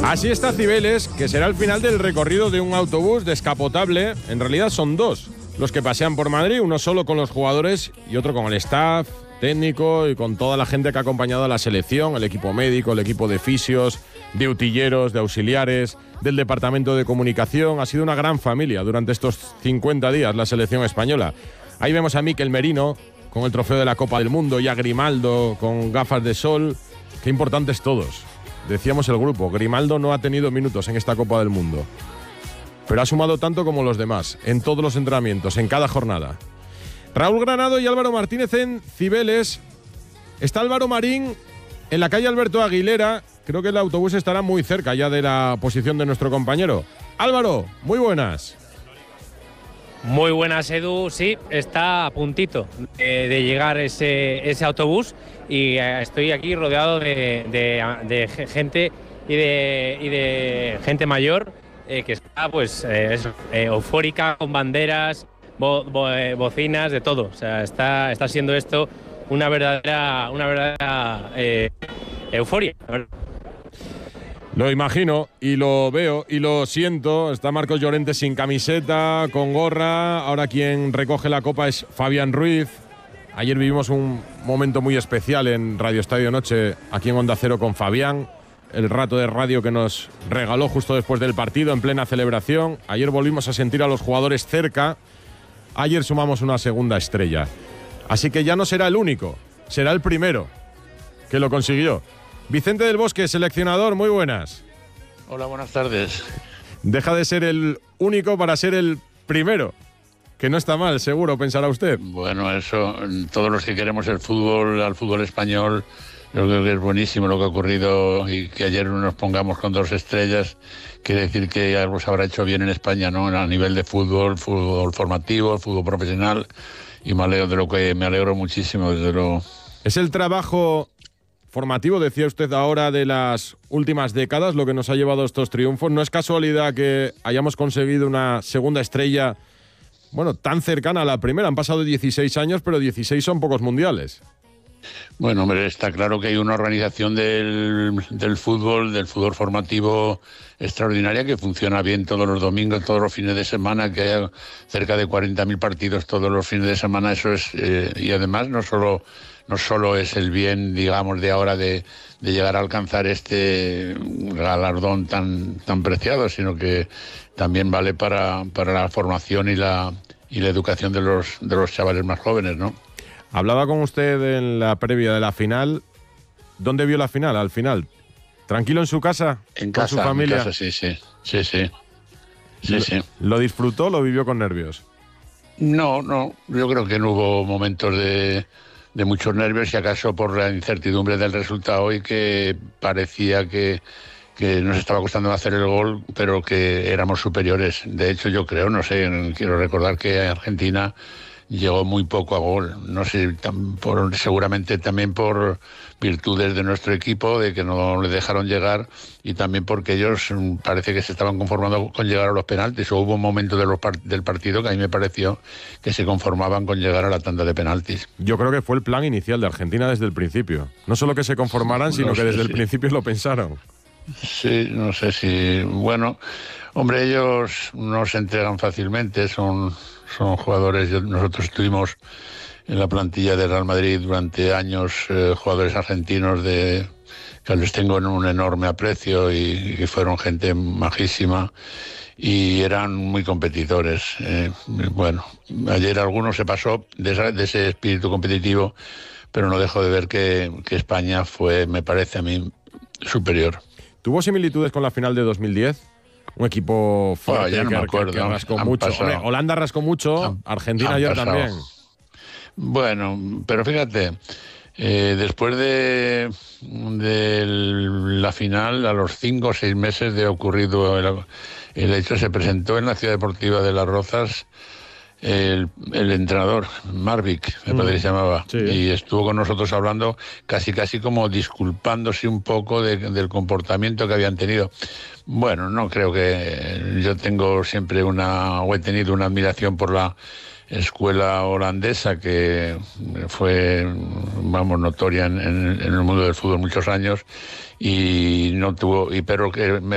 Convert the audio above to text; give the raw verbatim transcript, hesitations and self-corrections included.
Así está Cibeles, que será el final del recorrido de un autobús descapotable. En realidad son dos los que pasean por Madrid, uno solo con los jugadores y otro con el staff técnico y con toda la gente que ha acompañado a la selección, el equipo médico, el equipo de fisios, de utilleros, de auxiliares, del departamento de comunicación. Ha sido una gran familia durante estos cincuenta días la selección española. Ahí vemos a Mikel Merino con el trofeo de la Copa del Mundo y a Grimaldo con gafas de sol. Qué importantes todos. Decíamos el grupo, Grimaldo no ha tenido minutos en esta Copa del Mundo, pero ha sumado tanto como los demás, en todos los entrenamientos, en cada jornada. Raúl Granado y Álvaro Martínez en Cibeles. Está Álvaro Marín en la calle Alberto Aguilera. Creo que el autobús estará muy cerca ya de la posición de nuestro compañero. Álvaro, muy buenas. Muy buenas, Edu. Sí, está a puntito de, de llegar ese, ese autobús y eh, estoy aquí rodeado de, de, de gente y de, y de gente mayor eh, que está pues eh, es, eh, eufórica, con banderas, bo, bo, eh, bocinas, de todo. O sea, está, está siendo esto una verdadera, una verdadera eh, euforia. Lo imagino y lo veo y lo siento. Está Marcos Llorente sin camiseta, con gorra. Ahora quien recoge la copa es Fabián Ruiz. Ayer vivimos un momento muy especial en Radio Estadio Noche, aquí en Onda Cero con Fabián. El rato de radio que nos regaló justo después del partido, en plena celebración. Ayer volvimos a sentir a los jugadores cerca. Ayer sumamos una segunda estrella. Así que ya no será el único, será el primero que lo consiguió. Vicente del Bosque, seleccionador, muy buenas. Hola, buenas tardes. Deja de ser el único para ser el primero, que no está mal, seguro, pensará usted. Bueno, eso, todos los que queremos el fútbol, al fútbol español, yo creo que es buenísimo lo que ha ocurrido y que ayer nos pongamos con dos estrellas, quiere decir que algo se habrá hecho bien en España, ¿no? A nivel de fútbol, fútbol formativo, fútbol profesional, y me alegro de lo que me alegro muchísimo, desde luego. Es el trabajo formativo, decía usted ahora, de las últimas décadas, lo que nos ha llevado a estos triunfos. No es casualidad que hayamos conseguido una segunda estrella, bueno, tan cercana a la primera. Han pasado dieciséis años, pero dieciséis son pocos mundiales. Bueno, hombre, está claro que hay una organización del, del fútbol, del fútbol formativo extraordinaria, que funciona bien todos los domingos, todos los fines de semana, que haya cerca de cuarenta mil partidos todos los fines de semana. Eso es, eh, y además no solo... No solo es el bien, digamos, de ahora de, de llegar a alcanzar este galardón tan, tan preciado, sino que también vale para, para la formación y la, y la educación de los, de los chavales más jóvenes, ¿no? Hablaba con usted en la previa de la final. ¿Dónde vio la final, al final? ¿Tranquilo en su casa? En ¿Con casa, su familia? en casa, sí, sí. Sí, sí. sí, ¿Lo, sí. ¿Lo disfrutó o lo vivió con nervios? No, no. Yo creo que no hubo momentos de... de muchos nervios, y acaso por la incertidumbre del resultado y que parecía que, que nos estaba costando hacer el gol, pero que éramos superiores. De hecho, yo creo, no sé, quiero recordar que Argentina llegó muy poco a gol. No sé, tam, por, seguramente también por virtudes de nuestro equipo, de que no le dejaron llegar, y también porque ellos parece que se estaban conformando con llegar a los penaltis. O hubo un momento de los part- del partido que a mí me pareció que se conformaban con llegar a la tanda de penaltis. Yo creo que fue el plan inicial de Argentina desde el principio. No solo que se conformaran, sino no sé, que desde sí. el principio lo pensaron. Sí, no sé si... Bueno, hombre, ellos no se entregan fácilmente, son, son jugadores... Nosotros estuvimos en la plantilla de Real Madrid durante años, eh, jugadores argentinos de que les tengo en un enorme aprecio y que fueron gente majísima y eran muy competidores. Eh, bueno, ayer alguno se pasó de, esa, de ese espíritu competitivo, pero no dejo de ver que, que España fue, me parece a mí, superior. ¿Tuvo similitudes con la final de dos mil diez? Un equipo fuerte, oh, ya no que, me acuerdo. que rascó han mucho. Hombre, Holanda rascó mucho, han, Argentina han ayer pasado. También. Bueno, pero fíjate, eh, después de, de la final, a los cinco o seis meses de ocurrido el, el hecho, se presentó en la Ciudad Deportiva de Las Rozas el, el entrenador, Marvik, me parece que se llamaba, sí. Y estuvo con nosotros hablando casi casi como disculpándose un poco de, del comportamiento que habían tenido. Bueno, no creo que... Yo tengo siempre una... o he tenido una admiración por la escuela holandesa, que fue, vamos, notoria en, en, en el mundo del fútbol muchos años, y no tuvo... y pero que me